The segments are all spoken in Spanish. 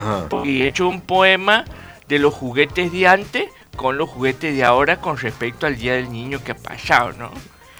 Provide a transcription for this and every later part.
Ajá. Y he hecho un poema de los juguetes de antes con los juguetes de ahora con respecto al Día del Niño que ha pasado, ¿no?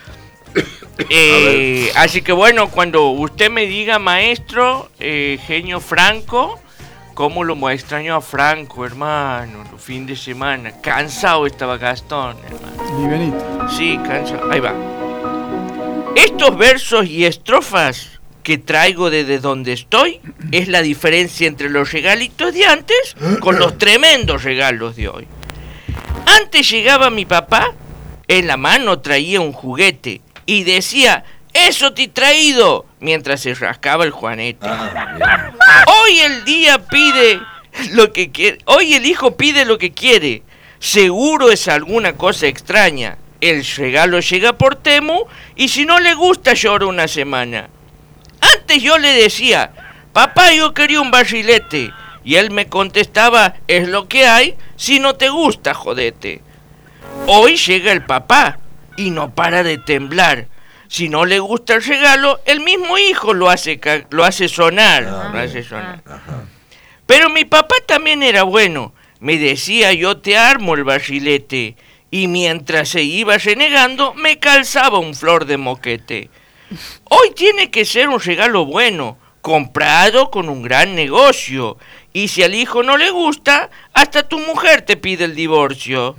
Así que bueno, cuando usted me diga, maestro, genio Franco, cómo lo extraño a Franco, hermano, los fines de semana. Cansado estaba Gastón, hermano. Y Benito. Sí, cansado. Ahí va. Estos versos y estrofas que traigo desde donde estoy es la diferencia entre los regalitos de antes con los tremendos regalos de hoy. Antes llegaba mi papá, en la mano traía un juguete y decía, ¡eso te he traído!, mientras se rascaba el juanete. Hoy el día pide lo que quiere, hoy el hijo pide lo que quiere. Seguro es alguna cosa extraña. El regalo llega por Temu y si no le gusta llora una semana. Antes yo le decía, papá, yo quería un barrilete. Y él me contestaba, es lo que hay, si no te gusta, jodete. Hoy llega el papá y no para de temblar. Si no le gusta el regalo, el mismo hijo lo hace sonar. Pero mi papá también era bueno. Me decía, yo te armo el barrilete. Y mientras se iba renegando, me calzaba un flor de moquete. Hoy tiene que ser un regalo bueno, comprado con un gran negocio. Y si al hijo no le gusta, hasta tu mujer te pide el divorcio.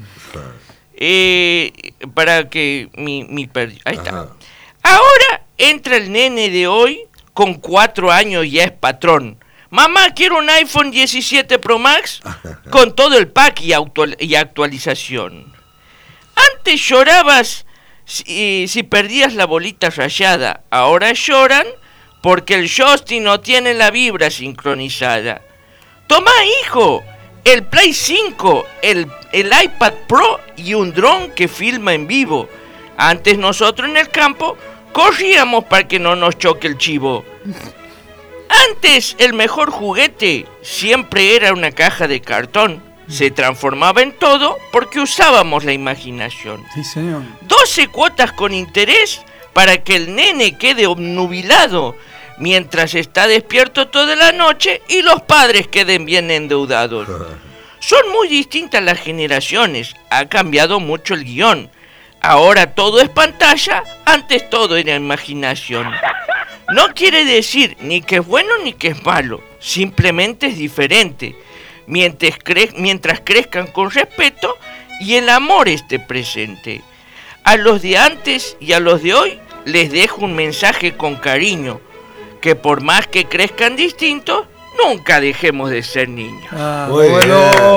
Para que ahí está. Ahora entra el nene de hoy, con 4 años ya es patrón. Mamá, quiero un iPhone 17 Pro Max con todo el pack y actualización. Antes llorabas si perdías la bolita rayada. Ahora lloran porque el joystick no tiene la vibra sincronizada. Tomá, hijo, el Play 5, el iPad Pro y un dron que filma en vivo. Antes nosotros en el campo corríamos para que no nos choque el chivo. Antes el mejor juguete siempre era una caja de cartón. Se transformaba en todo porque usábamos la imaginación. Sí, señor. 12 cuotas con interés para que el nene quede obnubilado mientras está despierto toda la noche y los padres queden bien endeudados. Son muy distintas las generaciones. Ha cambiado mucho el guión. Ahora todo es pantalla, antes todo era imaginación. No quiere decir ni que es bueno ni que es malo, simplemente es diferente. Mientras crezcan con respeto y el amor esté presente. A los de antes y a los de hoy les dejo un mensaje con cariño, que por más que crezcan distintos, nunca dejemos de ser niños. Bueno.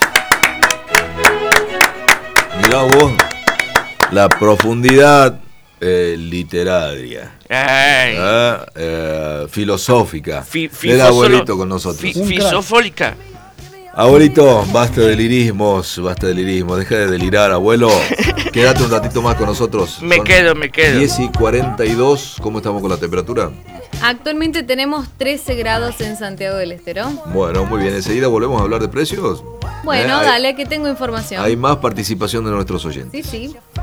Mirá vos, la profundidad literaria, filosófica del abuelito con nosotros. Filosófica. Abuelito, basta de lirismos, deja de delirar, abuelo. Quédate un ratito más con nosotros. Me quedo. 10:42, ¿cómo estamos con la temperatura? Actualmente tenemos 13 grados en Santiago del Estero. Bueno, muy bien, enseguida volvemos a hablar de precios. Bueno, dale, que tengo información. Hay más participación de nuestros oyentes. Sí.